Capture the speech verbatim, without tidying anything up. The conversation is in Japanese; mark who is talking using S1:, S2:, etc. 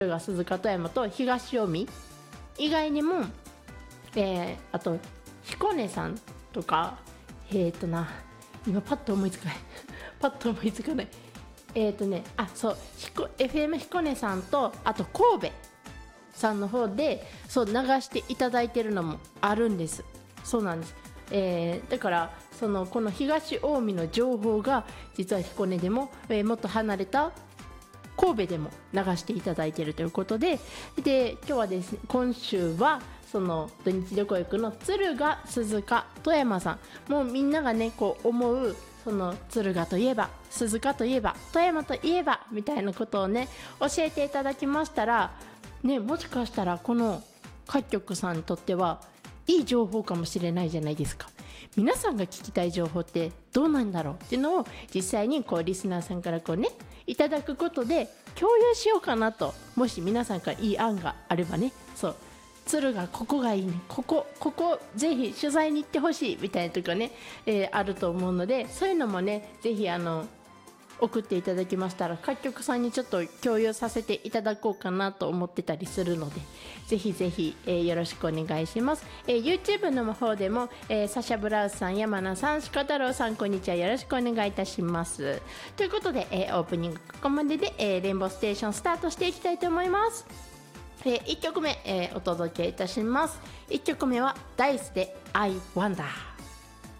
S1: が鈴鹿富山と東近江以外にも、えー、あと彦根さんとか、えっ、ー、とな今パッと思いつかないパッと思いつかないえっ、ー、とねあそう エフエム 彦根さんとあと神戸さんの方でそう流していただいてるのもあるんです。そうなんです、えー、だからそのこの東近江の情報が実は彦根でも、えー、もっと離れた神戸でも流していただいているということで、で今日はですね、今週はその土日旅行行くの敦賀、鈴鹿、富山さん、もうみんながねこう思うその敦賀といえば、鈴鹿といえば、富山といえばみたいなことをね教えていただきましたらね、もしかしたらこの各局さんにとってはいい情報かもしれないじゃないですか。皆さんが聞きたい情報ってどうなんだろうっていうのを実際にこうリスナーさんからこうねいただくことで共有しようかなと、もし皆さんからいい案があればね、そう敦賀ここがいいね、ここここぜひ取材に行ってほしいみたいなとかね、えー、あると思うので、そういうのもねぜひあの送っていただきましたら各局さんにちょっと共有させていただこうかなと思ってたりするので、ぜひぜひ、えー、よろしくお願いします。えー、YouTube の方でも、えー、サシャブラウスさん、山名さん、鹿太郎さん、こんにちは、よろしくお願いいたします。ということで、えー、オープニングここまでで、えー、レインボーステーションスタートしていきたいと思います。えー、いっきょくめ、えー、お届けいたします。いっきょくめはダイスで I Wonder。